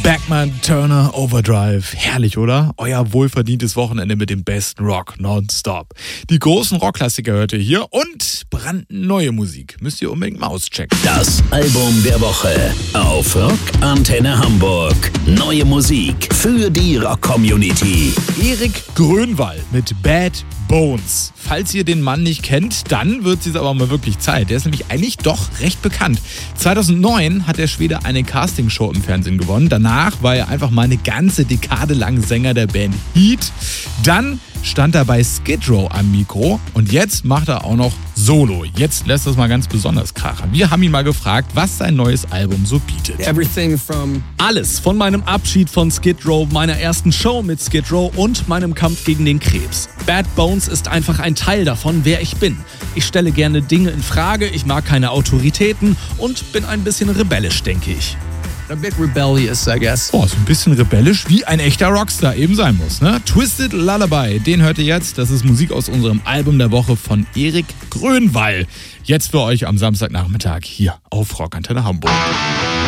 Beckman Turner Overdrive. Herrlich, oder? Euer wohlverdientes Wochenende mit dem besten Rock nonstop. Die großen Rockklassiker hört ihr hier und brandneue Musik. Müsst ihr unbedingt mal auschecken. Das Album der Woche auf Rock Antenne Hamburg. Neue Musik für die Rock-Community. Erik Grönwall mit Bad Bones. Falls ihr den Mann nicht kennt, dann wird es aber mal wirklich Zeit. Der ist nämlich eigentlich doch recht bekannt. 2009 hat der Schwede eine Castingshow im Fernsehen gewonnen. Danach war er einfach mal eine ganze Dekade lang Sänger der Band Heat. Dann stand er bei Skid Row am Mikro und jetzt macht er auch noch Solo. Jetzt lässt das mal ganz besonders krachen. Wir haben ihn mal gefragt, was sein neues Album so bietet. Alles von meinem Abschied von Skid Row, meiner ersten Show mit Skid Row und meinem Kampf gegen den Krebs. Bad Bones ist einfach ein Teil davon, wer ich bin. Ich stelle gerne Dinge in Frage, ich mag keine Autoritäten und bin ein bisschen rebellisch, denke ich. A bit rebellious, I guess. Oh, so ein bisschen rebellisch, wie ein echter Rockstar eben sein muss, ne? Twisted Lullaby, den hört ihr jetzt. Das ist Musik aus unserem Album der Woche von Erik Grönwall. Jetzt für euch am Samstagnachmittag hier auf Rock Antenne Hamburg.